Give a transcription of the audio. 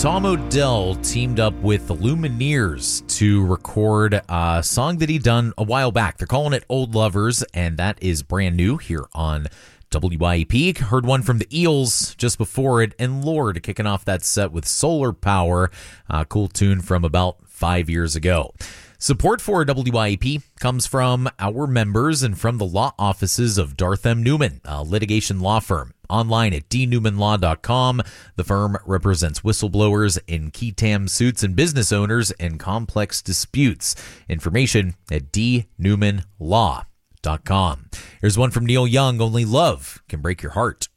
Tom Odell teamed up with the Lumineers to record a song that he done a while back. They're calling it Old Lovers, and that is brand new here on WYEP. Heard one from the Eels just before it, and Lorde kicking off that set with Solar Power, a cool tune from about 5 years ago. Support for WYEP comes from our members and from the law offices of Darth M. Newman, a litigation law firm. Online at dnewmanlaw.com. The firm represents whistleblowers in qui tam suits and business owners in complex disputes. Information at dnewmanlaw.com. Here's one from Neil Young. Only love can break your heart.